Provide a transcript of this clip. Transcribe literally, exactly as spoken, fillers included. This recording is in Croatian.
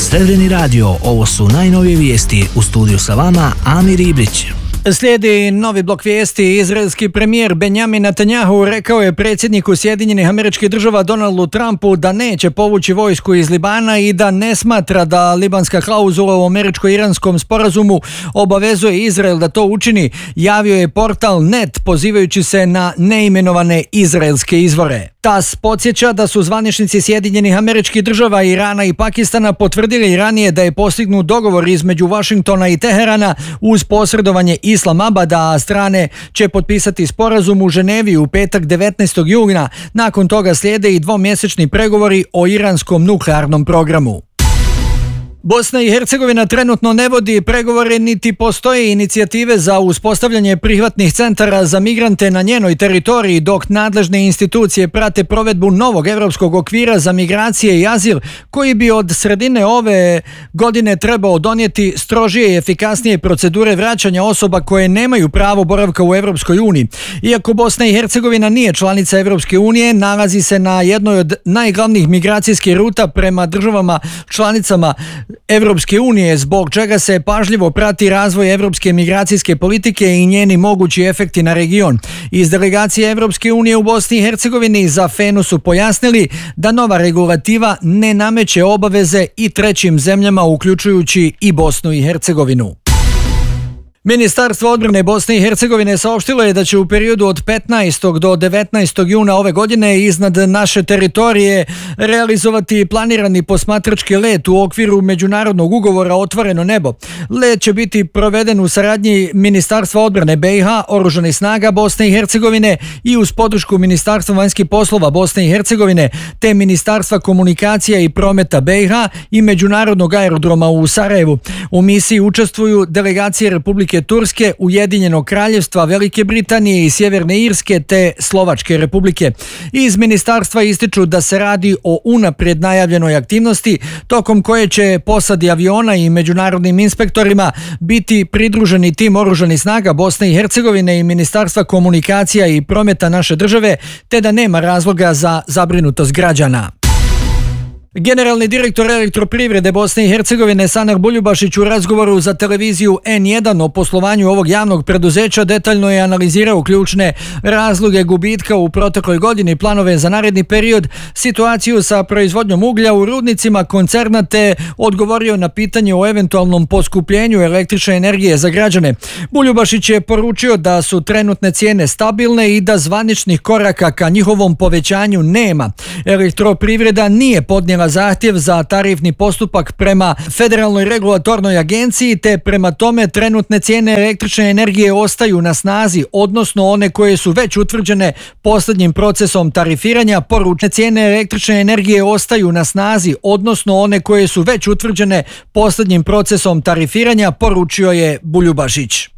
Zvezdeni radio, ovo su najnovije vijesti. U studiju sa vama Amir Ibrić. Slijedi novi blok vijesti. Izraelski premijer Benjamin Netanjahu rekao je predsjedniku Sjedinjenih Američkih Država Donaldu Trumpu da neće povući vojsku iz Libana i da ne smatra da libanska klauzula u američko-iranskom sporazumu obavezuje Izrael da to učini, javio je portal Net pozivajući se na neimenovane izraelske izvore. T A S podsjeća da su zvaničnici Sjedinjenih Američkih Država, Irana i Pakistana potvrdili ranije da je postignut dogovor između Vašingtona i Teherana uz posredovanje Islamabada, a strane će potpisati sporazum u Ženevi u petak devetnaestog juna. Nakon toga slijede i dvomjesečni pregovori o iranskom nuklearnom programu. Bosna i Hercegovina trenutno ne vodi pregovore niti postoje inicijative za uspostavljanje prihvatnih centara za migrante na njenoj teritoriji, dok nadležne institucije prate provedbu novog europskog okvira za migracije i azil, koji bi od sredine ove godine trebao donijeti strožije i efikasnije procedure vraćanja osoba koje nemaju pravo boravka u Europskoj uniji. Iako Bosna i Hercegovina nije članica Europske unije, nalazi se na jednoj od najglavnijih migracijskih ruta prema državama članicama Evropske unije, zbog čega se pažljivo prati razvoj evropske migracijske politike i njeni mogući efekti na region. Iz delegacije Evropske unije u Bosni i Hercegovini za F E N U su pojasnili da nova regulativa ne nameće obaveze i trećim zemljama, uključujući i Bosnu i Hercegovinu. Ministarstvo odbrane Bosne i Hercegovine saopštilo je da će u periodu od petnaestog do devetnaestog juna ove godine iznad naše teritorije realizovati planirani posmatrački let u okviru međunarodnog ugovora Otvoreno nebo. Let će biti proveden u saradnji Ministarstva odbrane B i H, Oružanih snaga Bosne i Hercegovine i uz podršku Ministarstva vanjskih poslova Bosne i Hercegovine te Ministarstva komunikacija i prometa B i H i Međunarodnog aerodroma u Sarajevu. U misiji učestvuju delegacije Republike Turske, Ujedinjenog kraljevstva, Velike Britanije i Sjeverne Irske te Slovačke republike. Iz ministarstva ističu da se radi o unaprijed najavljenoj aktivnosti tokom koje će posadi aviona i međunarodnim inspektorima biti pridruženi tim Oružanih snaga Bosne i Hercegovine i Ministarstva komunikacija i prometa naše države, te da nema razloga za zabrinutost građana. Generalni direktor Elektroprivrede Bosne i Hercegovine Sanar Buljubašić u razgovoru za televiziju N jedan o poslovanju ovog javnog preduzeća detaljno je analizirao ključne razloge gubitka u protekloj godini, planove za naredni period, situaciju sa proizvodnjom uglja u rudnicima koncerna te odgovorio na pitanje o eventualnom poskupljenju električne energije za građane. Buljubašić je poručio da su trenutne cijene stabilne i da zvaničnih koraka ka njihovom povećanju nema. Elektroprivreda nije podnijela zahtjev za tarifni postupak prema Federalnoj regulatornoj agenciji, te prema tome trenutne cijene električne energije ostaju na snazi, odnosno one koje su već utvrđene posljednjim procesom tarifiranja. Poručne cijene električne energije ostaju na snazi, odnosno one koje su već utvrđene posljednjim procesom tarifiranja, poručio je Buljubašić.